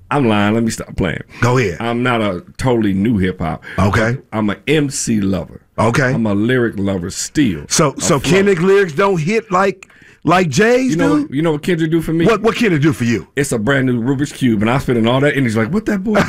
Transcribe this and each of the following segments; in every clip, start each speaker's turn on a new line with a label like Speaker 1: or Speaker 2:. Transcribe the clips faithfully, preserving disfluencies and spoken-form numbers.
Speaker 1: I'm lying. Let me stop playing.
Speaker 2: Go ahead.
Speaker 1: I'm not a totally new hip hop.
Speaker 2: Okay.
Speaker 1: I'm an M C lover.
Speaker 2: Okay.
Speaker 1: I'm a lyric lover still.
Speaker 2: So so Kendrick lyrics don't hit like like Jay's
Speaker 1: you know,
Speaker 2: do?
Speaker 1: You know what Kendrick do for me?
Speaker 2: What what Kendrick do for you?
Speaker 1: It's a brand new Rubik's Cube, and I spending all that, and he's like, what that boy?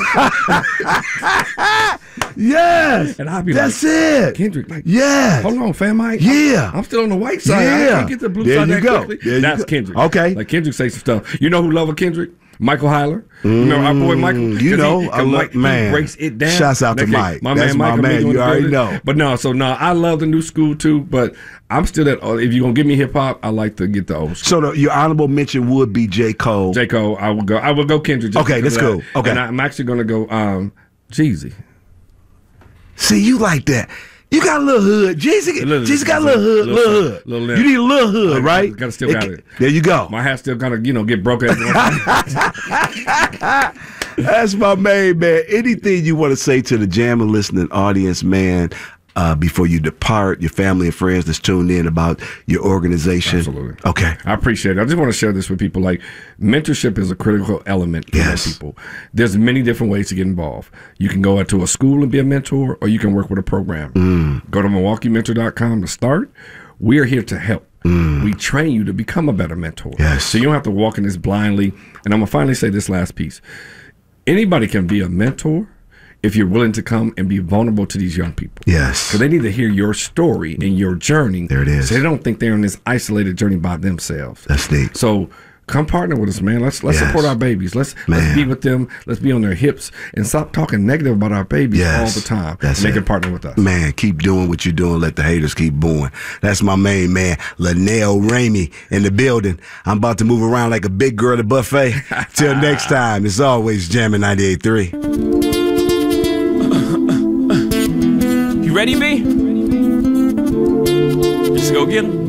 Speaker 2: Yes.
Speaker 1: And I'll be
Speaker 2: That's
Speaker 1: like,
Speaker 2: it.
Speaker 1: Kendrick, like,
Speaker 2: yes.
Speaker 1: hold on, fam. I,
Speaker 2: Yeah.
Speaker 1: I'm, I'm still on the white side.
Speaker 2: Yeah.
Speaker 1: I can't get the blue
Speaker 2: There
Speaker 1: side
Speaker 2: you
Speaker 1: that
Speaker 2: go.
Speaker 1: quickly.
Speaker 2: There you
Speaker 1: That's
Speaker 2: go.
Speaker 1: Kendrick.
Speaker 2: Okay.
Speaker 1: Like Kendrick say some stuff. You know who love a Kendrick? Michael Hyler. Remember our boy Michael?
Speaker 2: You know,
Speaker 1: he,
Speaker 2: I love,
Speaker 1: Mike,
Speaker 2: man.
Speaker 1: He breaks it down.
Speaker 2: Shouts out to
Speaker 1: Okay,
Speaker 2: Mike.
Speaker 1: My
Speaker 2: That's
Speaker 1: man,
Speaker 2: my
Speaker 1: Michael
Speaker 2: man.
Speaker 1: Miguel
Speaker 2: You already
Speaker 1: building.
Speaker 2: know.
Speaker 1: But no, so no, I love the new school too. But I'm still that. If you're gonna give me hip hop, I like to get the old school.
Speaker 2: So the, your honorable mention would be J. Cole.
Speaker 1: J. Cole, I would go. I would go Kendrick. Just
Speaker 2: Okay,
Speaker 1: because
Speaker 2: that's
Speaker 1: of that.
Speaker 2: cool. Okay.
Speaker 1: And I'm actually gonna go um, Jeezy.
Speaker 2: See, you like that. You got a little hood. Jeezy, Jeezy got a little hood. Little,
Speaker 1: little
Speaker 2: hood.
Speaker 1: little lip.
Speaker 2: You need a little hood,
Speaker 1: I
Speaker 2: right?
Speaker 1: gotta still got it.
Speaker 2: There you go.
Speaker 1: My hat still gotta, you know, get broke.
Speaker 2: That's my main man. Anything you want to say to the Jammin' listening audience, man, uh, before you depart, your family and friends that's tuned in about your organization?
Speaker 1: Absolutely.
Speaker 2: Okay.
Speaker 1: I appreciate it. I just want to share this with people. Like, mentorship is a critical element for
Speaker 2: Yes.
Speaker 1: people. There's many different ways to get involved. You can go into a school and be a mentor, or you can work with a program.
Speaker 2: Mm.
Speaker 1: Go to Milwaukee Mentor dot com to start. We are here to help. Mm. We train you to become a better mentor.
Speaker 2: Yes.
Speaker 1: So you don't have to walk in this blindly. And I'm going to finally say this last piece. Anybody can be a mentor if you're willing to come and be vulnerable to these young people.
Speaker 2: Yes.
Speaker 1: Because they need to hear your story and your journey.
Speaker 2: There it is.
Speaker 1: So they don't think they're in this isolated journey by themselves.
Speaker 2: That's deep.
Speaker 1: So come partner with us, man. Let's let's
Speaker 2: Yes.
Speaker 1: support our babies. Let's
Speaker 2: Man.
Speaker 1: let's be with them. Let's be on their hips and stop talking negative about our babies
Speaker 2: Yes.
Speaker 1: all the time.
Speaker 2: That's
Speaker 1: and they
Speaker 2: it.
Speaker 1: can partner with us.
Speaker 2: Man, keep doing what you're doing. Let the haters keep booing. That's my main man, Linnell Ramey in the building. I'm about to move around like a big girl at a buffet. Till next time, it's always Jammin' ninety-eight point three.
Speaker 3: You ready, B? Let's go get him.